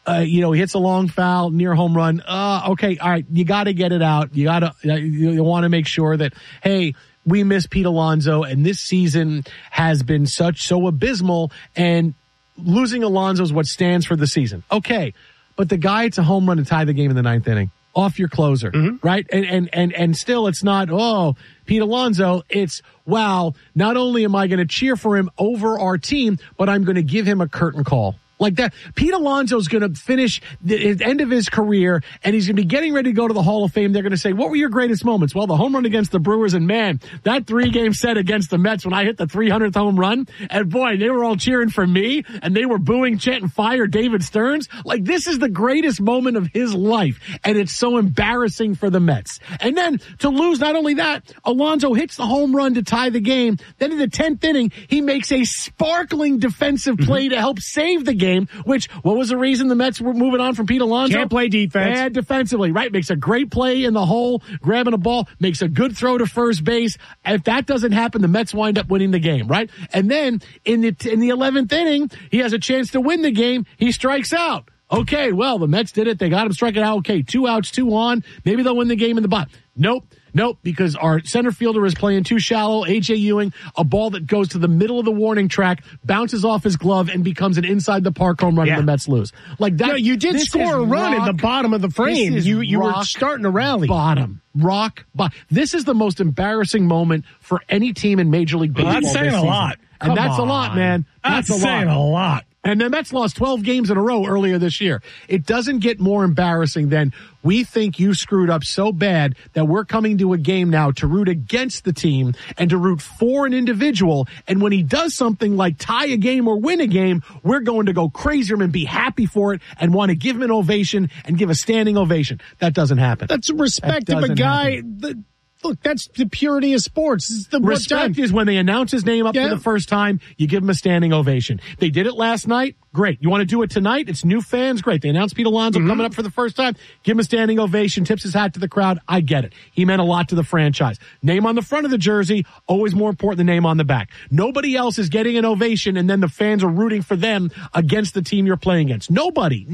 He hits a long foul, near home run. Okay, all right, you got to get it out. You want to make sure that, hey, we miss Pete Alonso, and this season has been so abysmal, and losing Alonso is what stands for the season. Okay, but the guy hits a home run to tie the game in the ninth inning. Off your closer, right? And still it's not, Pete Alonso. It's, wow, not only am I going to cheer for him over our team, but I'm going to give him a curtain call. Like that, Pete Alonso's going to finish the end of his career, and he's going to be getting ready to go to the Hall of Fame. They're going to say, what were your greatest moments? Well, the home run against the Brewers, and man, that 3-game set against the Mets when I hit the 300th home run, and boy, they were all cheering for me, and they were booing, chanting, fire David Stearns. Like, this is the greatest moment of his life, and it's so embarrassing for the Mets. And then to lose, not only that, Alonso hits the home run to tie the game. Then in the 10th inning, he makes a sparkling defensive play to help save the game. Which, what was the reason the Mets were moving on from Pete Alonso? Can't play defense. Bad defensively, right? Makes a great play in the hole, grabbing a ball, makes a good throw to first base. If that doesn't happen, the Mets wind up winning the game, right? And then in the 11th inning, he has a chance to win the game. He strikes out. Okay, well, the Mets did it. They got him striking out. Okay, 2 outs, 2 on. Maybe they'll win the game in the bottom. Nope, because our center fielder is playing too shallow. A.J. Ewing, a ball that goes to the middle of the warning track, bounces off his glove, and becomes an inside-the-park home run, and the Mets lose. Like that. No, you did score a run in the bottom of the frame. You were starting to rally. Bottom. This is the most embarrassing moment for any team in Major League Baseball. That's saying a lot. And that's a lot, man. That's saying a lot. And the Mets lost 12 games in a row earlier this year. It doesn't get more embarrassing than we think you screwed up so bad that we're coming to a game now to root against the team and to root for an individual. And when he does something like tie a game or win a game, we're going to go crazy and be happy for it and want to give him an ovation and give a standing ovation. That doesn't happen. That's respect of a guy. Look, that's the purity of sports. Respect is when they announce his name up for the first time, you give him a standing ovation. They did it last night. Great. You want to do it tonight? It's new fans. Great. They announced Pete Alonso coming up for the first time. Give him a standing ovation. Tips his hat to the crowd. I get it. He meant a lot to the franchise. Name on the front of the jersey, always more important than name on the back. Nobody else is getting an ovation and then the fans are rooting for them against the team you're playing against. Nobody.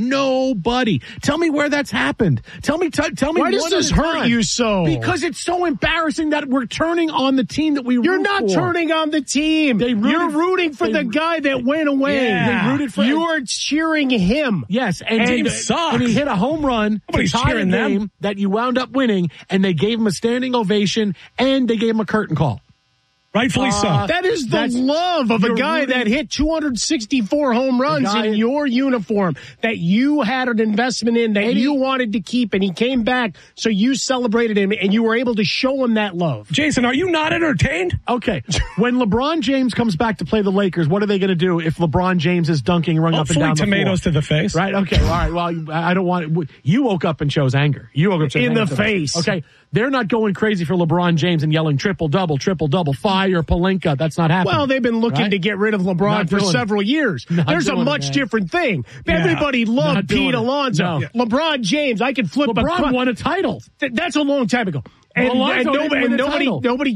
Tell me where that's happened. Tell me. Why does this hurt you so? Because it's so embarrassing that we're turning on the team that we root for. You're not turning on the team. You're rooting for the guy that went away. Yeah. They rooted for. You're cheering him. Yes, and teams suck. And he hit a home run to tie a game that you wound up winning, and they gave him a standing ovation, and they gave him a curtain call. Rightfully so. That is the love of a guy that hit 264 home runs in your uniform, that you had an investment in, that you wanted to keep, and he came back, so you celebrated him, and you were able to show him that love. Jason, are you not entertained? Okay. When LeBron James comes back to play the Lakers, what are they going to do if LeBron James is dunking, running up and down the tomatoes floor? To the face. Right, okay, all right. Well, I don't want it. You woke up and chose anger. You woke up in the face. Okay. They're not going crazy for LeBron James and yelling triple-double, fire Pelinka. That's not happening. Well, they've been looking to get rid of LeBron for several years. There's a much different thing. Everybody loved Pete Alonso. No. LeBron James, I could flip LeBron won a title. That's a long time ago. And nobody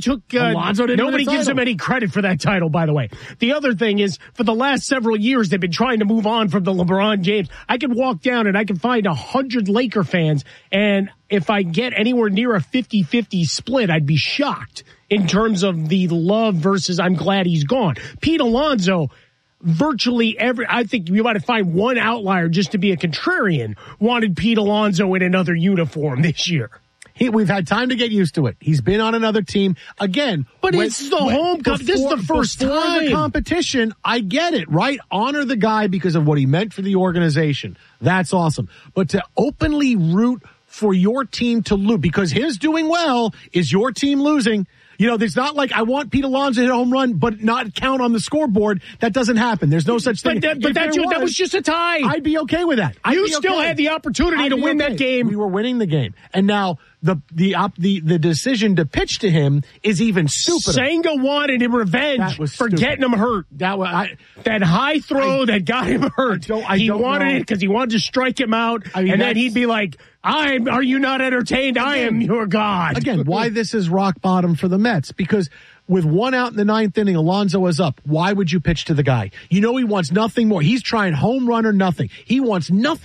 gives him any credit for that title, by the way. The other thing is, for the last several years, they've been trying to move on from the LeBron James. I could walk down and I could find 100 Laker fans, and if I get anywhere near a 50-50 split, I'd be shocked in terms of the love versus I'm glad he's gone. Pete Alonso, virtually I think you might find one outlier just to be a contrarian, wanted Pete Alonso in another uniform this year. We've had time to get used to it. He's been on another team again. But it's the home cup. This is the first time. The competition, I get it, right? Honor the guy because of what he meant for the organization. That's awesome. But to openly root for your team to lose because his doing well is your team losing. You know, there's not like I want Pete Alonso to hit a home run, but not count on the scoreboard. That doesn't happen. There's no such thing. But that was just a tie. I'd be okay with that. You still had the opportunity to win that game. We were winning the game, and now the decision to pitch to him is even stupider. Senga wanted him revenge for getting him hurt. That high throw that got him hurt. He wanted it because he wanted to strike him out, and then he'd be like, are you not entertained? I am your God. Again, why this is rock bottom for the Mets? Because with 1 out in the 9th inning, Alonso is up. Why would you pitch to the guy? You know he wants nothing more. He's trying home run or nothing. He wants nothing.